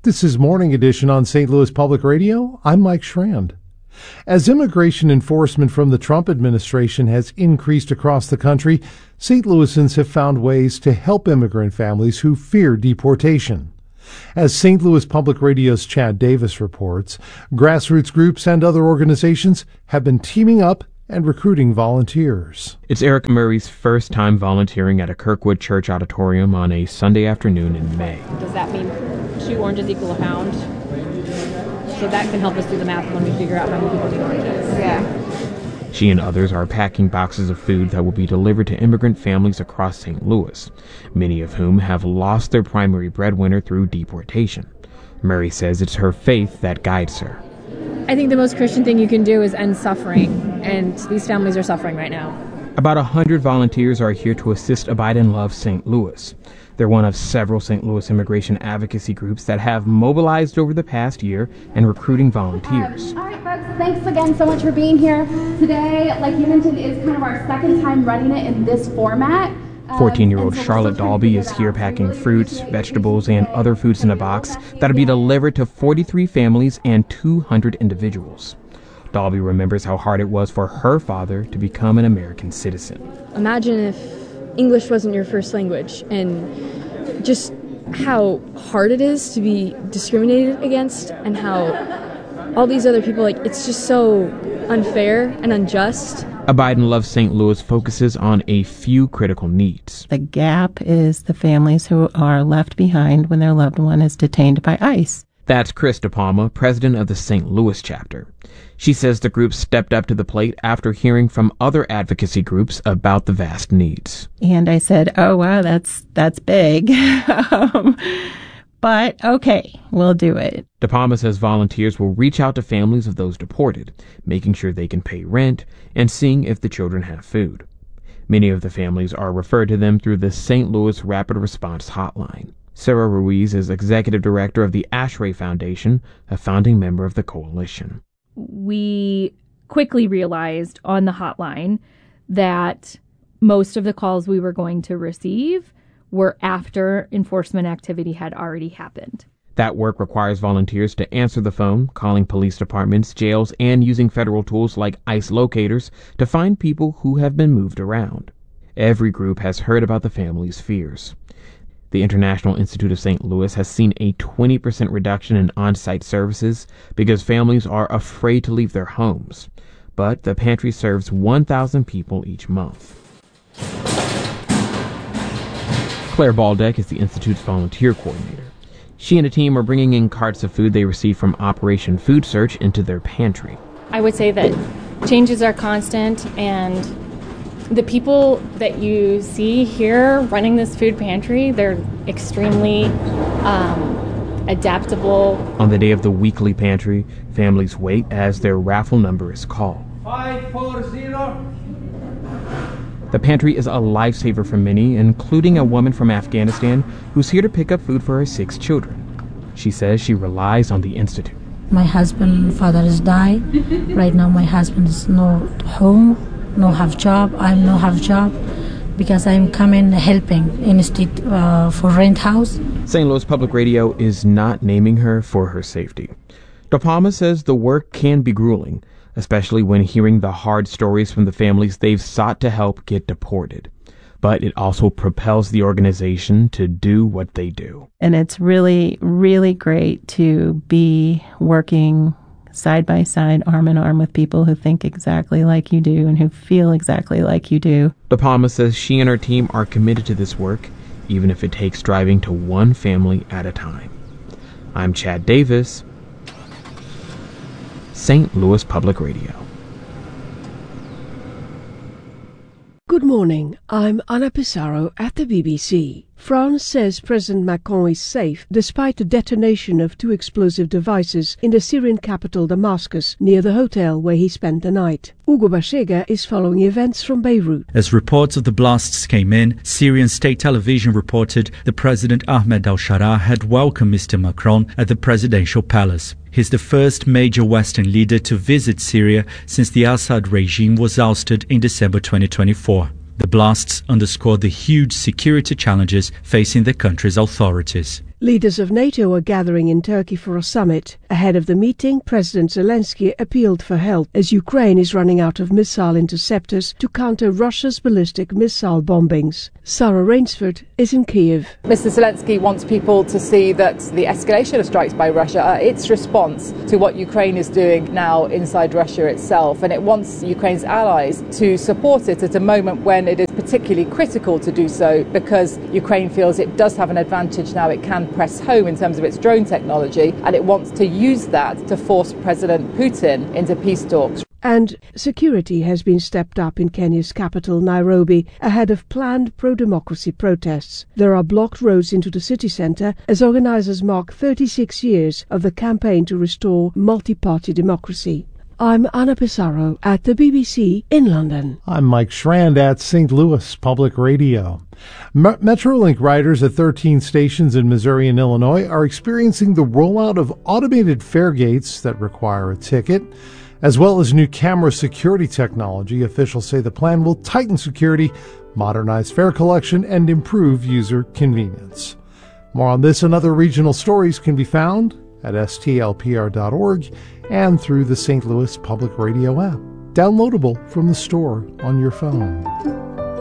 This is Morning Edition on St. Louis Public Radio. I'm Mike Schrand. As immigration enforcement from the Trump administration has increased across the country, St. Louisans have found ways to help immigrant families who fear deportation. As St. Louis Public Radio's Chad Davis reports, grassroots groups and other organizations have been teaming up and recruiting volunteers. It's Erica Murray's first time volunteering at a Kirkwood Church auditorium on a Sunday afternoon in May. Does that mean 2 oranges equal a pound? So that can help us do the math when we figure out how many people need oranges. Yeah. She and others are packing boxes of food that will be delivered to immigrant families across St. Louis, many of whom have lost their primary breadwinner through deportation. Murray says it's her faith that guides her. I think the most Christian thing you can do is end suffering, and these families are suffering right now. About 100 volunteers are here to assist Abide and Love St. Louis. They're one of several St. Louis immigration advocacy groups that have mobilized over the past year and recruiting volunteers. All right, folks, thanks again so much for being here today. Like you mentioned, is kind of our second time running it in this format. 14-year-old Charlotte Dalby is here packing fruits, vegetables, and other foods in a box that'll be delivered to 43 families and 200 individuals. Dalby remembers how hard it was for her father to become an American citizen. Imagine if English wasn't your first language, and just how hard it is to be discriminated against, and how all these other people, it's just so unfair and unjust. Abide and Love St. Louis focuses on a few critical needs. The gap is the families who are left behind when their loved one is detained by ICE. That's Chris DePalma, president of the St. Louis chapter. She says the group stepped up to the plate after hearing from other advocacy groups about the vast needs. And I said, oh, wow, that's big. But okay, we'll do it. DePalma says volunteers will reach out to families of those deported, making sure they can pay rent and seeing if the children have food. Many of the families are referred to them through the St. Louis Rapid Response Hotline. Sarah Ruiz is executive director of the ASHRAE Foundation, a founding member of the coalition. We quickly realized on the hotline that most of the calls we were going to receive were after enforcement activity had already happened. That work requires volunteers to answer the phone, calling police departments, jails, and using federal tools like ICE locators to find people who have been moved around. Every group has heard about the family's fears. The International Institute of St. Louis has seen a 20% reduction in on-site services because families are afraid to leave their homes. But the pantry serves 1,000 people each month. Claire Baldeck is the Institute's volunteer coordinator. She and a team are bringing in carts of food they received from Operation Food Search into their pantry. I would say that changes are constant, and the people that you see here running this food pantry, they're extremely adaptable. On the day of the weekly pantry, families wait as their raffle number is called. 540. The pantry is a lifesaver for many, including a woman from Afghanistan who's here to pick up food for her 6 children. She says she relies on the Institute. My husband's father has died. Right now my husband is not home, no have job. I'm no have job because I'm coming helping instead for rent house. St. Louis Public Radio is not naming her for her safety. DePalma says the work can be grueling, especially when hearing the hard stories from the families they've sought to help get deported. But it also propels the organization to do what they do. And it's really, really great to be working side by side, arm in arm with people who think exactly like you do and who feel exactly like you do. DePalma says she and her team are committed to this work, even if it takes driving to one family at a time. I'm Chad Davis, St. Louis Public Radio. Good morning. I'm Anna Pissarro at the BBC. France says President Macron is safe despite the detonation of 2 explosive devices in the Syrian capital Damascus near the hotel where he spent the night. Hugo Bashega is following events from Beirut. As reports of the blasts came in, Syrian state television reported the President Ahmed al-Shara had welcomed Mr. Macron at the presidential palace. He's the first major Western leader to visit Syria since the Assad regime was ousted in December 2024. The blasts underscore the huge security challenges facing the country's authorities. Leaders of NATO are gathering in Turkey for a summit. Ahead of the meeting, President Zelensky appealed for help as Ukraine is running out of missile interceptors to counter Russia's ballistic missile bombings. Sarah Rainsford is in Kiev. Mr. Zelensky wants people to see that the escalation of strikes by Russia are its response to what Ukraine is doing now inside Russia itself, and it wants Ukraine's allies to support it at a moment when it is particularly critical to do so, because Ukraine feels it does have an advantage now. It can press home in terms of its drone technology, and it wants to use that to force President Putin into peace talks. And security has been stepped up in Kenya's capital, Nairobi, ahead of planned pro-democracy protests. There are blocked roads into the city centre as organisers mark 36 years of the campaign to restore multi-party democracy. I'm Anna Pissarro at the BBC in London. I'm Mike Schrand at St. Louis Public Radio. Metrolink riders at 13 stations in Missouri and Illinois are experiencing the rollout of automated fare gates that require a ticket, as well as new camera security technology. Officials say the plan will tighten security, modernize fare collection, and improve user convenience. More on this and other regional stories can be found at stlpr.org and through the St. Louis Public Radio app, downloadable from the store on your phone.